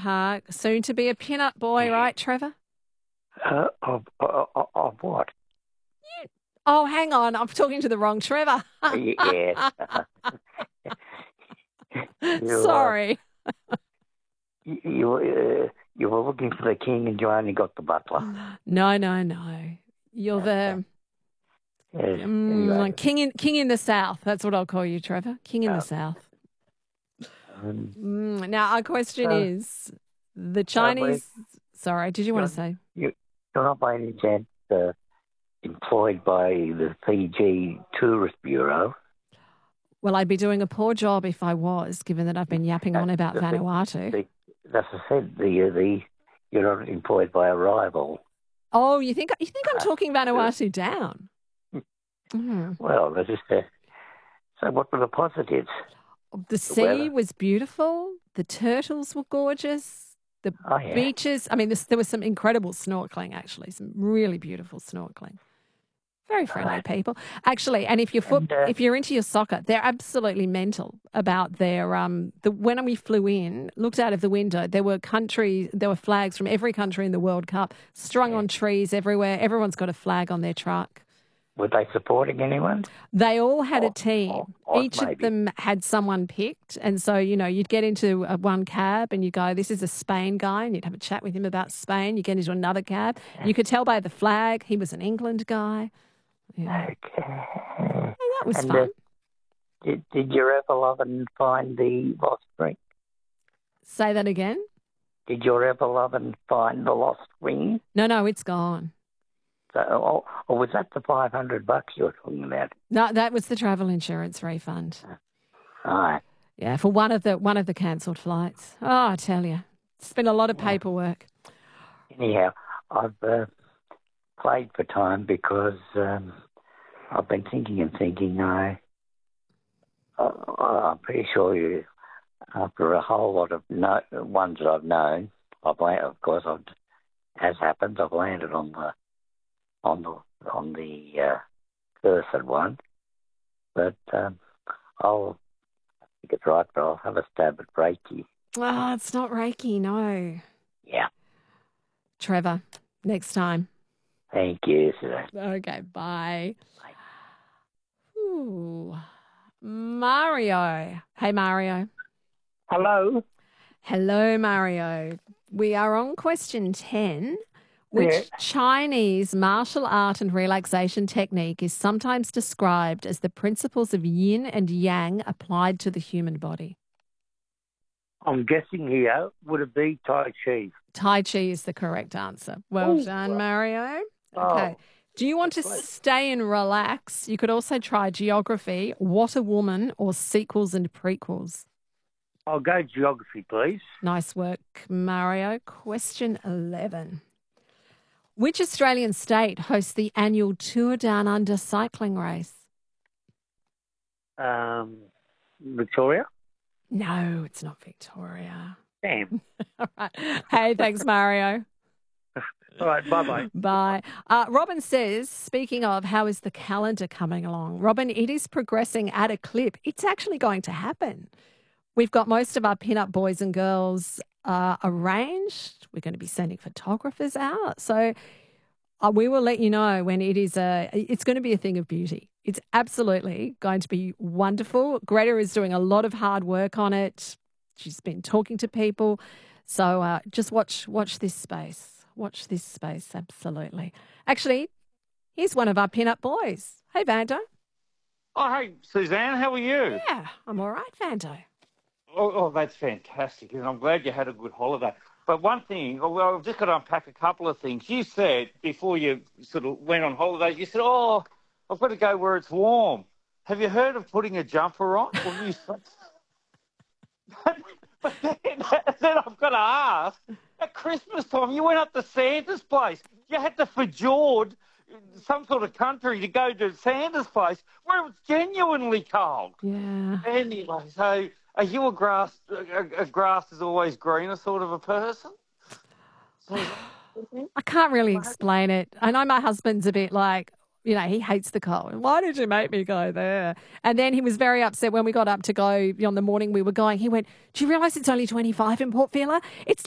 Park, soon to be a pin-up boy, right, Trevor? Of what? Oh, hang on. I'm talking to the wrong Trevor. Yes. Sorry. You were looking for the king and you only got the butler. No. You're the Yes. Anyway, king in the South. That's what I'll call you, Trevor. King in the South. Now, our question is, the Chinese... Sorry, did you want to say? You're not by any chance employed by the Fiji Tourist Bureau? Well, I'd be doing a poor job if I was, given that I've been yapping on about Vanuatu. That's I said. You're not employed by a rival. Oh, you think I'm talking Vanuatu down? Well, that's just so. What were the positives? The sea was beautiful. The turtles were gorgeous. The beaches. I mean, there was some incredible snorkeling. Actually, some really beautiful snorkeling. Very friendly people, actually. And if you're into your soccer, they're absolutely mental about their when we flew in, looked out of the window, there were flags from every country in the World Cup strung on trees everywhere. Everyone's got a flag on their truck. Were they supporting anyone? They all had a team. Each of them had someone picked. And so, you'd get into one cab and you go, this is a Spain guy, and you'd have a chat with him about Spain. You get into another cab. You could tell by the flag he was an England guy. Yeah. Okay. And that was fun. Did your ever loving find the lost ring? Say that again? Did your ever loving find the lost ring? No, it's gone. So, or was that the $500 you were talking about? No, that was the travel insurance refund. Right. Yeah, for one of the cancelled flights. Oh, I tell you, it's been a lot of paperwork. Anyhow, I've played for time because I've been thinking. I'm pretty sure after a whole lot of ones that I've known, as happens, I've landed on the cursed one. But I think it's right, but I'll have a stab at Reiki. Oh, it's not Reiki, no. Yeah. Trevor, next time. Thank you, sir. Okay, bye. Ooh. Mario. Hey, Mario. Hello. Hello, Mario. We are on question 10. Which Chinese martial art and relaxation technique is sometimes described as the principles of yin and yang applied to the human body? I'm guessing here, would it be Tai Chi? Tai Chi is the correct answer. Well done, Mario. Okay. Do you want to stay and relax? You could also try geography, What a Woman, or sequels and prequels. I'll go geography, please. Nice work, Mario. Question 11. Which Australian state hosts the annual Tour Down Under cycling race? Victoria? No, it's not Victoria. Damn. All right. Hey, thanks, Mario. All right, bye-bye. Bye. Robin says, speaking of, how is the calendar coming along? Robin, it is progressing at a clip. It's actually going to happen. We've got most of our pin-up boys and girls arranged. We're going to be sending photographers out. So we will let you know when it's going to be a thing of beauty. It's absolutely going to be wonderful. Greta is doing a lot of hard work on it. She's been talking to people. So just watch this space. Watch this space, absolutely. Actually, here's one of our pin-up boys. Hey, Vando. Oh, hey, Suzanne, how are you? Yeah, I'm all right, Vando. Oh, that's fantastic. And I'm glad you had a good holiday. But one thing, I've just got to unpack a couple of things. You said before you sort of went on holiday, you said, I've got to go where it's warm. Have you heard of putting a jumper on? But then I've got to ask, at Christmas time, you went up to Santa's place. You had to fjord some sort of country to go to Santa's place where it was genuinely cold. Yeah. Anyway, so are you a grass is always greener sort of a person? I can't really explain it. I know my husband's a bit like, he hates the cold. Why did you make me go there? And then he was very upset when we got up to go on the morning we were going. He went, do you realise it's only 25 in Port Vila? It's